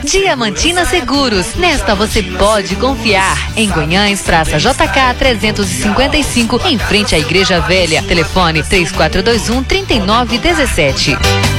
Diamantina Seguros, nesta você pode confiar. Em Goiânia, Praça JK 355, em frente à Igreja Velha. Telefone 3421-3917.